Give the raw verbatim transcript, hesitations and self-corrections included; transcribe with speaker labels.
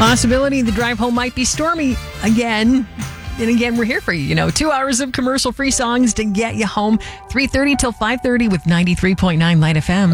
Speaker 1: Possibility the drive home might be stormy again. And again, we're here for you. You know, two hours of commercial-free songs to get you home. three thirty till five thirty with ninety-three point nine Light F M.